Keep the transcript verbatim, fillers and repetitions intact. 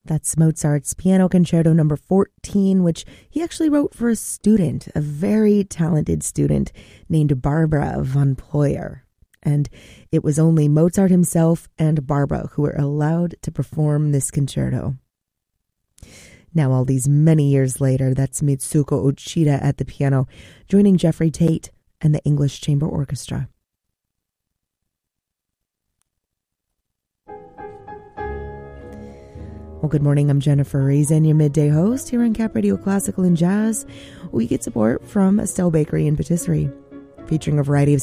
That's Mozart's Piano Concerto number fourteen, which he actually wrote for a student, a very talented student named Barbara von Pleuer. And it was only Mozart himself and Barbara who were allowed to perform this concerto. Now, all these many years later, that's Mitsuko Uchida at the piano, joining Jeffrey Tate and the English Chamber Orchestra. Well, good morning. I'm Jennifer Reason, your midday host here on Cap Radio Classical and Jazz. We get support from Estelle Bakery and Patisserie, featuring a variety of